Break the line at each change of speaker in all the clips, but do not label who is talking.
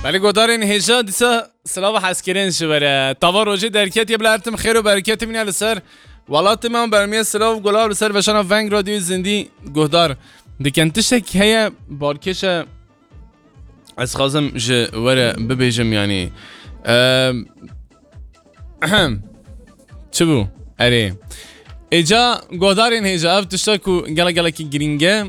ولی گدارین هجا دیسا سلاو حسکرین شوره تاوا روجی درکت یه بلارتم خیر و برکت مینه لسر ولات من برمی سلاو گلاب لسر وشانا ونگ رادیو زندی گدار دکنتشک هیا بارکش از خازم وره ببیجم یعنی چه بو؟ اره ایجا گدارین هجا افتشتا کو گلا کی گرینگه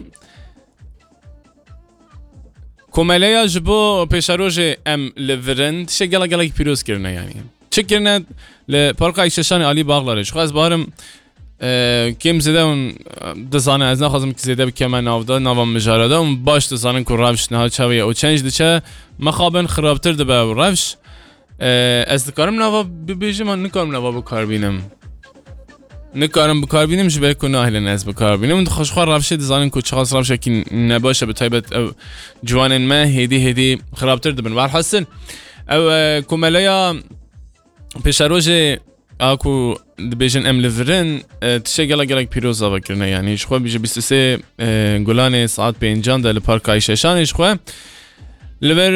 کوملیا جبو پیشروج ام لورن تشه گلا کی پیروز کرنه یعنی چه کرنه لپارک ایششان علی باغلارش خواست بارم کم زده اون دزانه از نخواستم که زده بکم نافده نوام مجارده اون باش دزانه که روش نه چویه او چنج دچه مخابن خرابتر ده به روش از دکارم نوا ببیجم من نکارم نوا بکار بینم نکارم بکار بینم جبه کنه اهل ناس بکار بینم اون خوشخوار روشه دزانه که چخاص روشه که نباشه به طیبت جوانن ما هدی خرابتر ده بن والحسن او کمالیا پیشروج اكو دبيجن ام ليفرن تشي گلا پیروز آوا کرنه یعنی شخوا بیجه 23 گلان ساعت پینجان در پارک ایششان شخوا لبر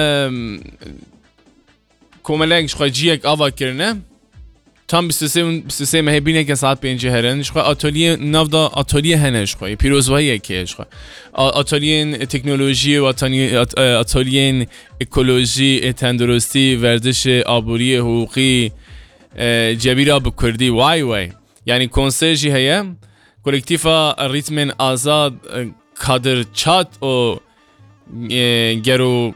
کوملنگ شخوا جیک آوا کرنه tam 23 مهبینه که ساعت 5 هرن شخوا آتلیه نافدا آتلیه هنه شخوا پیروزوهیه که شخوا آتلیه تکنولوژی و آتلیه اکولوژی تندرستی ورزش آبوری حقوقی جبیرا بکردی وای یعنی کنسرجی هیا کلکتیفا ریتم آزاد کادر چات و گرو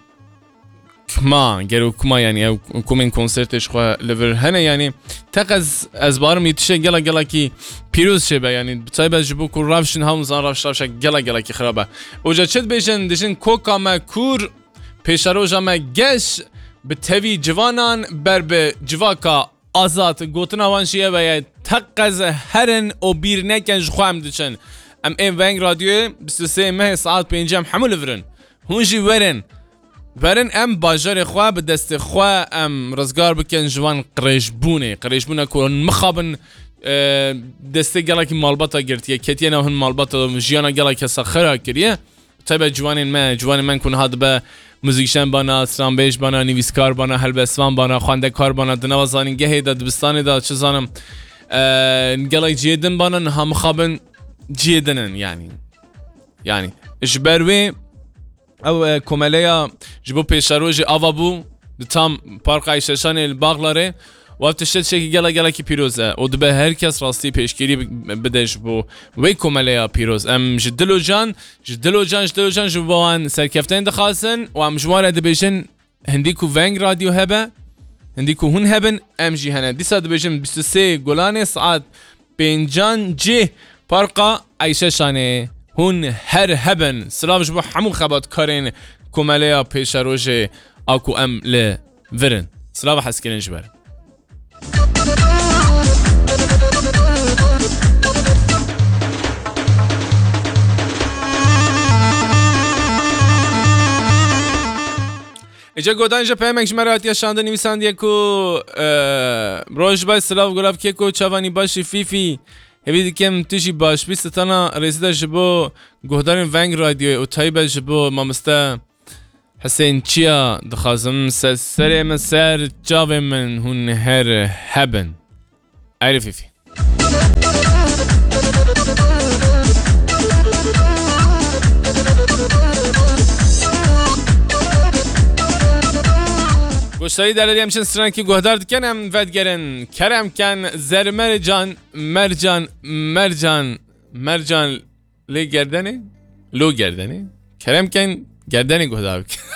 کما یعنی کومن کنسرتش خو لور هنه یعنی تقز از بارم یتشه گلا کی پیروز شه یعنی بتایب جبو کو رافشن همزان رافش گلا کی خرابه اوجا چت بیشن دشن کوکا ما کور پیشروجا ما گش به توی جوانان بر به جواکا آزاد گوتنا وانشیه و تقز هرن و بیر نکنج خواهم دچن ام این ونگ رادیو 23 مه ساعت 5 حمل ورن هونجی ورن ام باجار خواه به دست خواه ام رزگار بکن جوان قریشبونه کن مخابن دسته گلا که مالباتا گرتیه کتیه نه هن مالباتا جیانا گلا که سخره کریه طبعا جوان من کن هاد به موزیکشن بانا سرانبیش بانا نویسکار بانا هلبسوان بانا خواندکار بانا دنوازانی گهی دا دبستانی دا چه زانم گلای جیدن بانا نها مخابن جیدنن یعنی اجبروی او کوملیا جبو پیشروج آوا بو تام پارک ایششان الباغلاره و افتشت شکی گلا کی پیروزه و دبه هر کس راستی پیشگیری بدش بو وی کوملیا پیروز ام جدلو جان جوان سرکفتن دخاسن و ام جوار دبیشن هندیکو ونگ رادیو هبه هندیکو هون هبن ام جی هنه دیسا دبیشن 23 گلانه ساعت پینجان جی پارکا ایششانه هون هر هبن سلام جبو همون خبات کارین کوملیا پیشروج اکو ام لورن سلام حسکرین جبر اینجا گودان اینجا پیمکش مراتی شانده نویسندیه کو روش بای سلاو گلاب که کو چوانی باشی فیفی هیویدی کم تیشی باش بیست تانا رسیده جبو گودان ونگ رادیو و تایبه جبو مامسته حسین چیا دخوازم سر من سر جاوه من هون هر هبن ایره فیفی گوشتایی دلالی همچنین سران که گهدار دکنم ودگرن کرم کن زر مرجان لی گردنه لو گردنه کرم کن گردنه گهدار